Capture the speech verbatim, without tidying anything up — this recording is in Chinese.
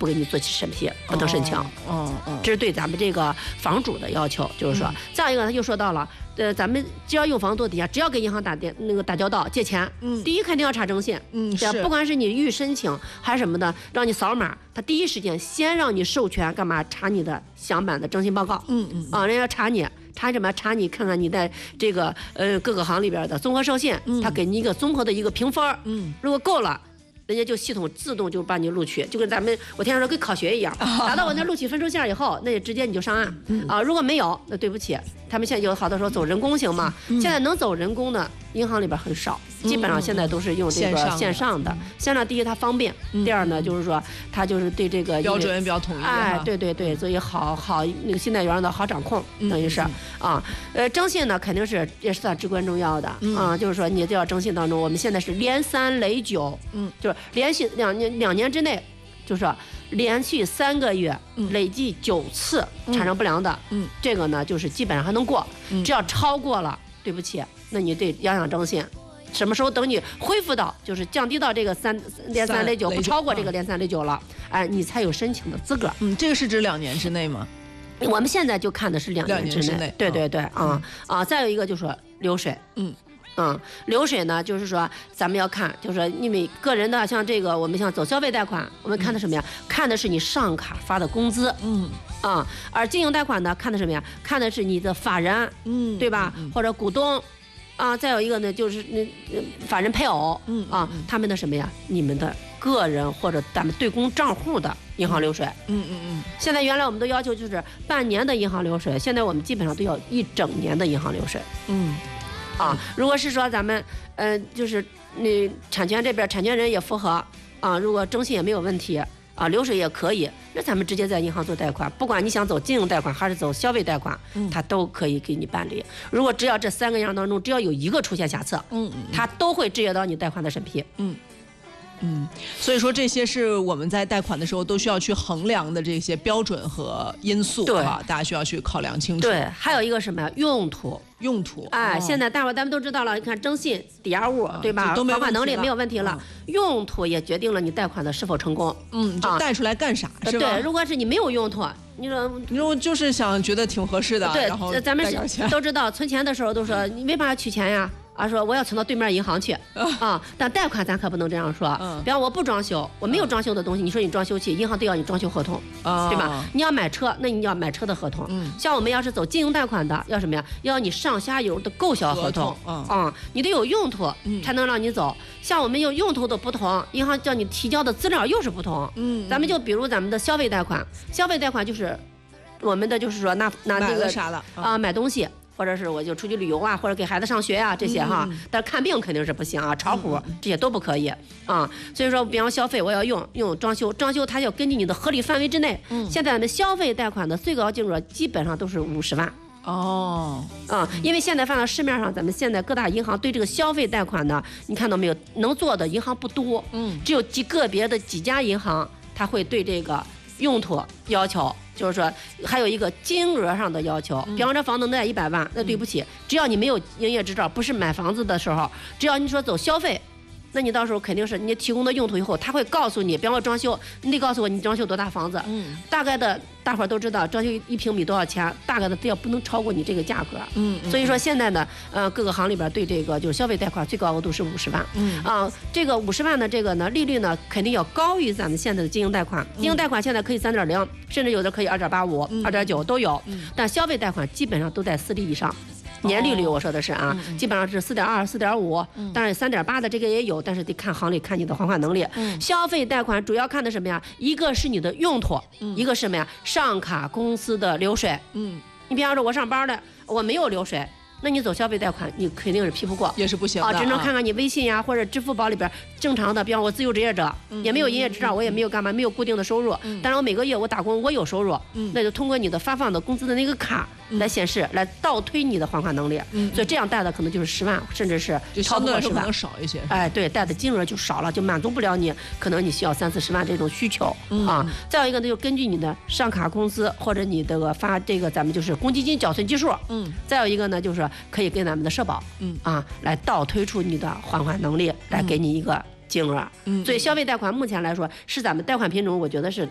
不给你做审批，不能申请。 哦哦， 这是对咱们这个房主的要求，就是说，再一个他又说到了，呃，咱们只要用房做抵押，只要跟银行打电那个打交道借钱，嗯，第一肯定要查征信， 嗯， 是，不管是你预申请还是什么的，让你扫码，他第一时间先让你授权干嘛？查你的详版的征信报告， 嗯嗯， 啊，人家查你。查什么？查你看看你在这个呃各个行里边的综合授信，嗯、他给你一个综合的一个评分，嗯，如果够了，人家就系统自动就把你录取，就跟咱们我天天说跟考学一样，达到我那录取分数线以后，那就直接你就上岸、嗯、啊。如果没有，那对不起，他们现在有好多说走人工行嘛，嗯、现在能走人工的银行里边很少。基本上现在都是用这个线上的，线上第一它方便，第二呢就是说它就是对这个标准也比较统一， 哎，对对对，所以好好那个信贷员的好掌控，等于是啊，呃，征信呢肯定是也是它至关重要的啊，就是说你都要征信当中，我们现在是连三累九，嗯，就是连续两年两年之内，就是说连续三个月累计九次产生不良的，嗯，这个呢就是基本上还能过，只要超过了，对不起，那你得要想征信。什么时候等你恢复到就是降低到这个三连三累九不超过这个连三累九了，哎，你才有申请的资格。 嗯，这个是指两年之内吗？ 我们现在就看的是两年之内。内对对对，啊、嗯、啊，再有一个就是说流水，嗯嗯，流水呢就是说咱们要看，就是说因为个人的像这个我们像走消费贷款，我们看的什么呀？嗯、看的是你上卡发的工资，嗯啊，而经营贷款呢看的什么呀？看的是你的法人，嗯，对吧？嗯、或者股东。啊，再有一个呢，就是那法人配偶，嗯啊，他们的什么呀？你们的个人或者咱们对公账户的银行流水，嗯嗯嗯。现在原来我们都要求就是半年的银行流水，现在我们基本上都要一整年的银行流水，嗯啊。如果是说咱们，呃，就是那产权这边产权人也符合啊，如果征信也没有问题。啊，流水也可以，那咱们直接在银行做贷款，不管你想走金融贷款还是走消费贷款，嗯，它都可以给你办理。如果只要这三个样当中，只要有一个出现瑕疵，嗯嗯，它都会制约到你贷款的审批，嗯。 嗯，所以说这些是我们在贷款的时候都需要去衡量的这些标准和因素，对啊，大家需要去考量清楚。 对，还有一个什么呀？用途， 用途。 哎，哦、现在大伙咱们都知道了，你看征信、抵押物，啊、对吧？ 都还款能力没有问题了，嗯、用途也决定了你贷款的是否成功。 嗯，就贷出来干啥？啊、是吧？ 对，如果是你没有用途，你说你说就是想觉得挺合适的， 对， 然后咱们都知道存钱的时候都说你为嘛要取钱呀？啊，说我要存到对面银行去啊，但贷款咱可不能这样说。嗯，比方我不装修，我没有装修的东西，你说你装修去，银行都要你装修合同，啊，对吧？你要买车，那你要买车的合同。嗯，像我们要是走金融贷款的，要什么呀？要你上下游的购销合同。嗯，啊，你得有用途才能让你走。像我们有用途的不同，银行叫你提交的资料又是不同。嗯，咱们就比如咱们的消费贷款，消费贷款就是我们的就是说拿拿这个啥了啊，买东西。或者是我就出去旅游啊，或者给孩子上学啊，这些哈，嗯、但是看病肯定是不行啊，炒股这些都不可以啊。所以说，比方消费，我要用用装修，装修它要根据你的合理范围之内。嗯，现在我们消费贷款的最高金额基本上都是五十万。哦，啊，因为现在放到市面上，咱们现在各大银行对这个消费贷款呢，你看到没有，能做的银行不多，嗯，只有极个别的几家银行，它会对这个用途要求。就是说，还有一个金额上的要求，比方说房子能贷一百万，那对不起，只要你没有营业执照，不是买房子的时候，只要你说走消费，那你到时候肯定是你提供的用途以后，他会告诉你，比方说装修，你得告诉我你装修多大房子，嗯，大概的大伙儿都知道装修一平米多少钱，大概的要不能超过你这个价格，嗯，所以说现在呢，呃，各个行里边对这个就是消费贷款最高额度是五十万，嗯啊，这个五十万的这个呢利率呢肯定要高于咱们现在的经营贷款，经营贷款现在可以三点零，甚至有的可以二点八五、二点九都有，但消费贷款基本上都在四厘以上。年利率我说的是啊，哦、基本上是四点二、四点五，当然三点八的这个也有，但是得看行里看你的还款能力。嗯、消费贷款主要看的什么呀？一个是你的用途，嗯、一个是什么呀？上卡公司的流水。嗯，你比方说我上班的，我没有流水。那你走消费贷款，你肯定是批不过， 也是不行的啊，只能看看你微信呀、啊、或者支付宝里边正常的，比方我自由职业者，嗯、也没有营业执照，嗯、我也没有干嘛，没有固定的收入，嗯、但是我每个月我打工我有收入，嗯、那就通过你的发放的工资的那个卡来显示，嗯、来倒推你的还款能力，嗯、所以这样贷的可能就是十万，甚至是超过十万， 可能少一些， 哎，对，贷的金额就少了，就满足不了你，可能你需要三四十万这种需求，嗯、啊。再有一个呢，就根据你的上卡工资或者你这个发这个咱们就是公积金缴存基数，嗯，再有一个呢就是可以跟咱们的社保，嗯啊，来倒推出你的还款能力，来给你一个金额。嗯，所以消费贷款目前来说是咱们贷款品种，我觉得是